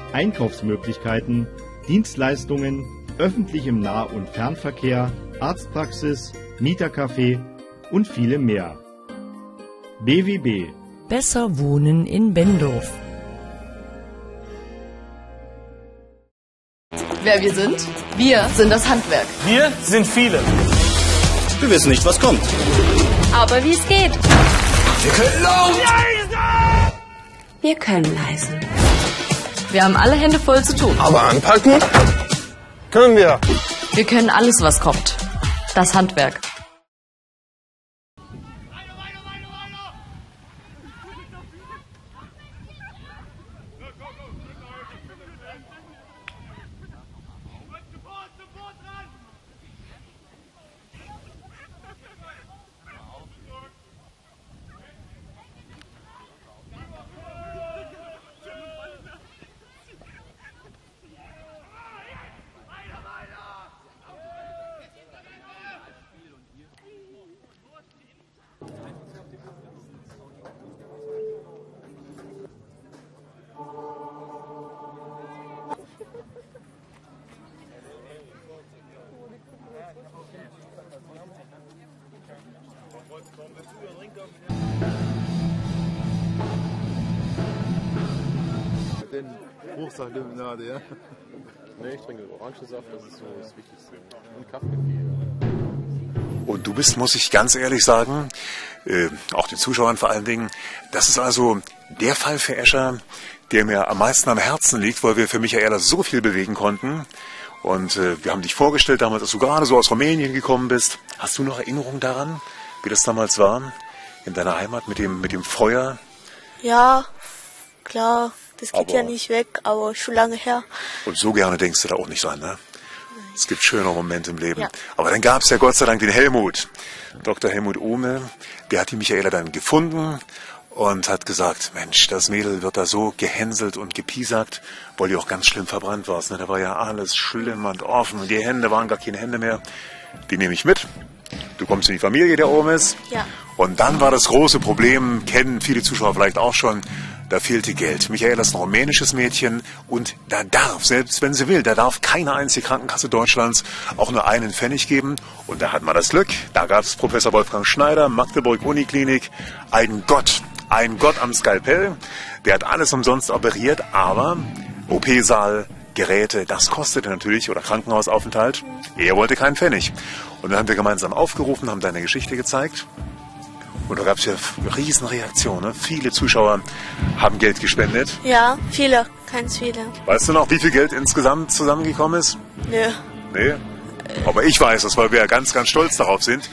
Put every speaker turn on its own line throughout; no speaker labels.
Einkaufsmöglichkeiten, Dienstleistungen, öffentlichem Nah- und Fernverkehr, Arztpraxis, Mietercafé und viele mehr. BWB.
Besser wohnen in Benndorf.
Wer wir sind? Wir sind das Handwerk.
Wir sind viele.
Wir wissen nicht, was kommt.
Aber wie es geht.
Wir können laut.
Wir können leise.
Wir haben alle Hände voll zu tun.
Aber anpacken können wir.
Wir können alles, was kommt. Das Handwerk.
Hochsachlimonade, ja?
Ne, ich trinke Orangensaft, das ist so das Wichtigste. Und Kaffee.
Und du bist, muss ich ganz ehrlich sagen, auch den Zuschauern vor allen Dingen, das ist also der Fall für Escher, der mir am meisten am Herzen liegt, weil wir für Michaela so viel bewegen konnten. Und wir haben dich vorgestellt damals, als du gerade so aus Rumänien gekommen bist. Hast du noch Erinnerungen daran, wie das damals war? In deiner Heimat mit dem Feuer?
Ja, klar. Das geht ja nicht weg, aber schon lange her.
Und so gerne denkst du da auch nicht dran, ne? Es gibt schönere Momente im Leben. Ja. Aber dann gab es ja Gott sei Dank den Helmut. Dr. Helmut Ohme, der hat die Michaela dann gefunden und hat gesagt, Mensch, das Mädel wird da so gehänselt und gepiesackt, weil die auch ganz schlimm verbrannt war. Ne? Da war ja alles schlimm und offen und die Hände waren gar keine Hände mehr. Die nehme ich mit. Du kommst in die Familie der Ohmes.
Ja.
Und dann war das große Problem, kennen viele Zuschauer vielleicht auch schon, da fehlte Geld. Michaela ist ein rumänisches Mädchen und da darf, selbst wenn sie will, da darf keine einzige Krankenkasse Deutschlands auch nur einen Pfennig geben. Und da hat man das Glück, da gab es Professor Wolfgang Schneider, Magdeburg Uniklinik, ein Gott am Skalpell. Der hat alles umsonst operiert, aber OP-Saal, Geräte, das kostete natürlich, oder Krankenhausaufenthalt. Er wollte keinen Pfennig. Und dann haben wir gemeinsam aufgerufen, haben deine Geschichte gezeigt. Und da gab es ja Riesenreaktionen. Ne? Viele Zuschauer haben Geld gespendet.
Ja, viele, ganz viele.
Weißt du noch, wie viel Geld insgesamt zusammengekommen ist?
Nö.
Nee? Aber ich weiß das, weil wir ja ganz, ganz stolz darauf sind.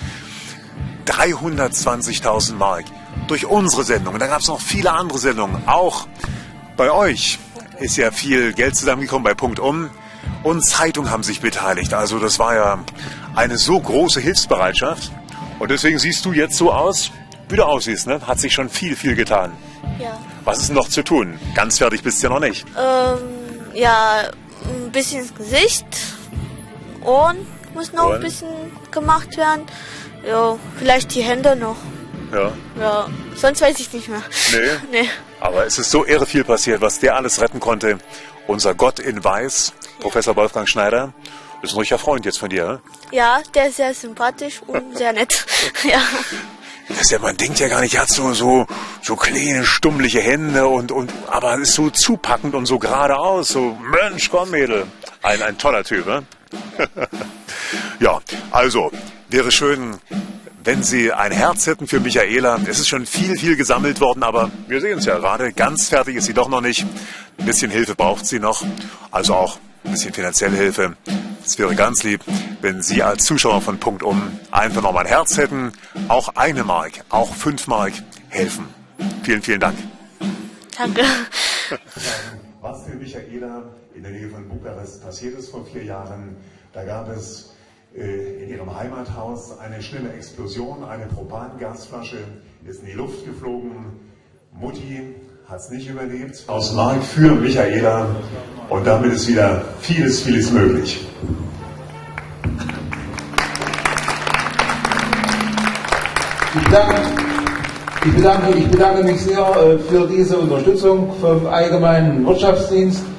320.000 Mark durch unsere Sendung. Und da gab es noch viele andere Sendungen. Auch bei euch ist ja viel Geld zusammengekommen bei Punkt Um. Und Zeitungen haben sich beteiligt. Also das war ja eine so große Hilfsbereitschaft. Und deswegen siehst du jetzt so aus, wie du aussiehst, ne? Hat sich schon viel, viel getan.
Ja.
Was ist noch zu tun? Ganz fertig bist du ja noch nicht.
Ja, ein bisschen ins Gesicht. Ohren muss noch ein bisschen gemacht werden. Ja, vielleicht die Hände noch.
Ja.
Ja, sonst weiß ich nicht mehr.
Nee? Nee. Aber es ist so irre viel passiert, was der alles retten konnte. Unser Gott in Weiß, Professor Wolfgang Schneider, ist ein richtiger Freund jetzt von dir, ne?
Ja, der ist sehr sympathisch und sehr nett. Ja.
Das ist ja, man denkt ja gar nicht, er hat so kleine, stummliche Hände aber ist so zupackend und so geradeaus. So, Mensch, komm, Mädel. Ein toller Typ, ne? Ja, also, wäre schön, wenn Sie ein Herz hätten für Michaela. Es ist schon viel, viel gesammelt worden, aber wir sehen es ja gerade. Ganz fertig ist sie doch noch nicht. Ein bisschen Hilfe braucht sie noch. Also auch ein bisschen finanzielle Hilfe. Es wäre ganz lieb, wenn Sie als Zuschauer von Punkt Um einfach noch mal ein Herz hätten. Auch 1 Mark, auch 5 Mark helfen. Vielen, vielen Dank.
Danke.
Was für Michaela in der Nähe von Bukarest passiert ist vor 4 Jahren, da gab es in ihrem Heimathaus eine schlimme Explosion. Eine Propangasflasche ist in die Luft geflogen. Mutti hat es nicht überlebt. Aus Mark für Michaela. Und damit ist wieder vieles, vieles möglich.
Ich bedanke mich sehr für diese Unterstützung vom Allgemeinen Wirtschaftsdienst.